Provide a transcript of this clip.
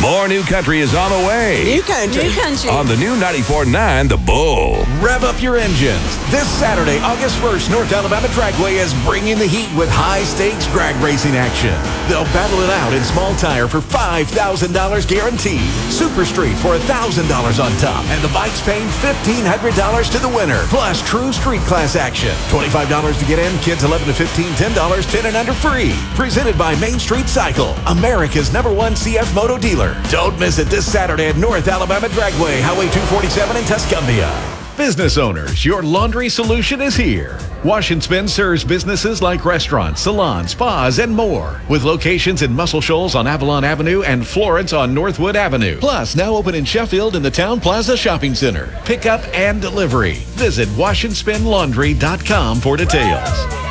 More New Country is on the way. New Country. New Country. On the new 94.9 The Bull. Rev up your engines. This Saturday, August 1st, North Alabama Dragway is bringing the heat with high-stakes drag racing action. They'll battle it out in small tire for $5,000 guaranteed. Super Street for $1,000 on top. And the bikes paying $1,500 to the winner. Plus true street class action. $25 to get in. Kids 11 to 15, $10. 10 and under free. Presented by Main Street Cycle, America's #1 CF Moto dealer. Don't miss it this Saturday at North Alabama Dragway, Highway 247 in Tuscumbia. Business owners, your laundry solution is here. Wash and Spin serves businesses like restaurants, salons, spas, and more. With locations in Muscle Shoals on Avalon Avenue and Florence on Northwood Avenue. Plus, now open in Sheffield in the Town Plaza Shopping Center. Pickup and delivery. Visit washandspinlaundry.com for details.